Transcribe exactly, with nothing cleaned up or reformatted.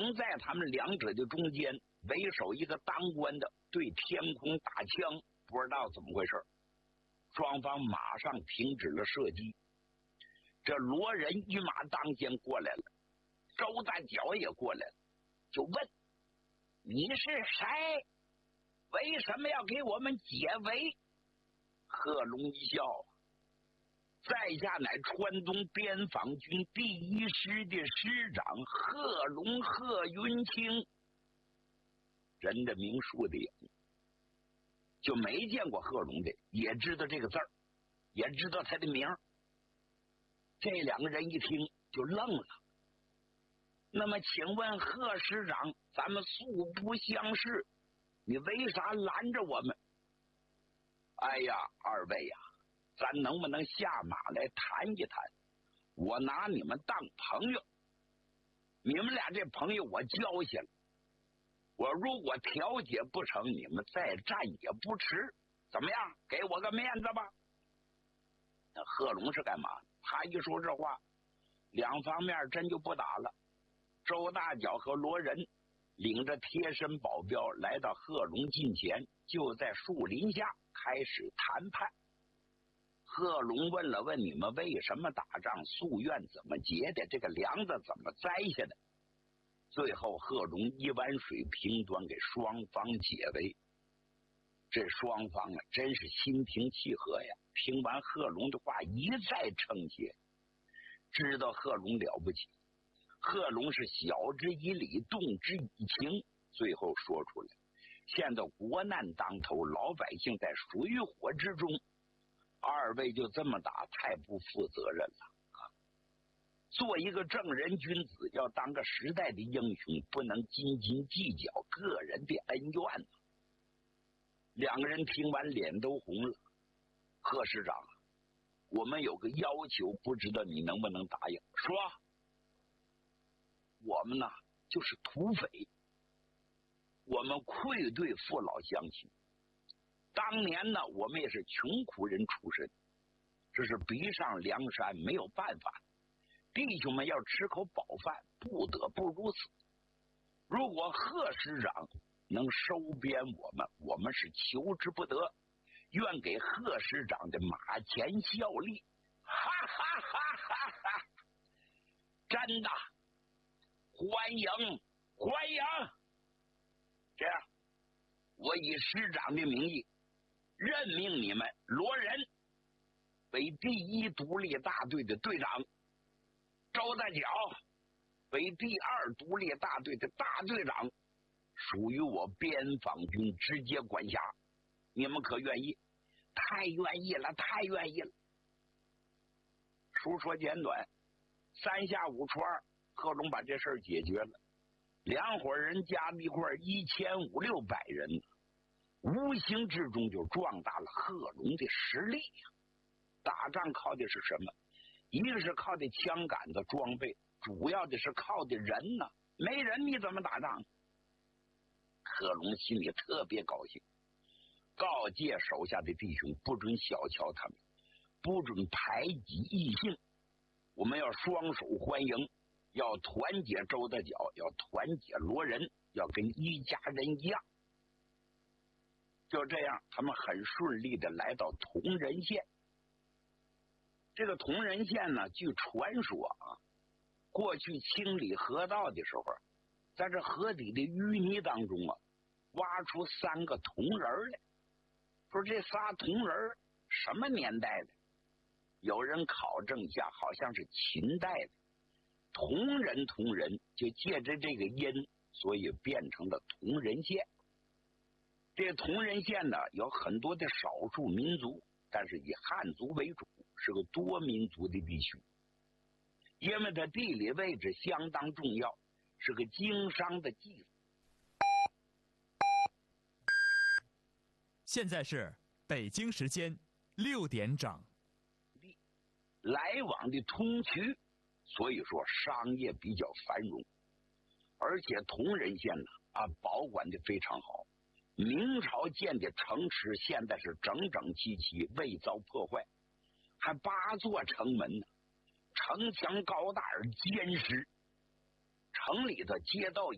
在他们两者的中间，为首一个当官的对天空打枪，不知道怎么回事，双方马上停止了射击。这罗人一马当先过来了，周大脚也过来了，就问：你是谁？为什么要给我们解围？贺龙一笑，在下乃川东边防军第一师的师长贺龙贺云清，人的名树的影，就没见过贺龙的，也知道这个字儿，也知道他的名。这两个人一听就愣了。那么请问贺师长，咱们素不相识，你为啥拦着我们？哎呀，二位呀，咱能不能下马来谈一谈？我拿你们当朋友，你们俩这朋友我交下了，我如果调解不成，你们再战也不迟，怎么样？给我个面子吧。那贺龙是干嘛？他一说这话，两方面真就不打了。周大脚和罗仁领着贴身保镖来到贺龙近前，就在树林下开始谈判。贺龙问了问你们为什么打仗，夙愿怎么结的，这个梁子怎么栽下的。最后贺龙一碗水平端，给双方解围。这双方啊，真是心平气和呀。听完贺龙的话，一再称谢，知道贺龙了不起。贺龙是晓之以理，动之以情，最后说出来，现在国难当头，老百姓在水火之中，二位就这么打，太不负责任了啊！做一个正人君子，要当个时代的英雄，不能斤斤计较个人的恩怨。两个人听完脸都红了。贺师长，我们有个要求，不知道你能不能答应？说。我们呢就是土匪，我们愧对父老乡亲。当年呢，我们也是穷苦人出身，这是逼上梁山，没有办法，弟兄们要吃口饱饭，不得不如此。如果贺师长能收编我们，我们是求之不得，愿给贺师长的马前效力。哈哈哈哈哈！真的。欢迎欢迎！这样，我以师长的名义任命你们罗仁为第一独立大队的队长，周大脚为第二独立大队的大队长，属于我边防军直接管辖。你们可愿意？太愿意了，太愿意了。书说简短，三下五除二。贺龙把这事儿解决了，两伙人加一块一千五六百人，无形之中就壮大了贺龙的实力呀。打仗靠的是什么？一个是靠的枪杆子装备，主要的是靠的人呢。没人你怎么打仗？贺龙心里特别高兴，告诫手下的弟兄不准小瞧他们，不准排挤异性，我们要双手欢迎。要团结周大脚，要团结罗仁，要跟一家人一样。就这样，他们很顺利的来到铜仁县。这个铜仁县呢，据传说啊，过去清理河道的时候，在这河底的淤泥当中啊，挖出三个铜人来。说这仨铜人什么年代的？有人考证一下，好像是秦代的。铜人铜人就借着这个音，所以变成了铜仁县。这铜仁县呢，有很多的少数民族，但是以汉族为主，是个多民族的地区。因为它地理位置相当重要，是个经商的基础。 现在是北京时间六点整， 来往的通衢，所以说商业比较繁荣，而且铜仁县呢啊保管的非常好。明朝建的城池现在是整整齐齐，未遭破坏，还八座城门呢，城墙高大而坚实，城里的街道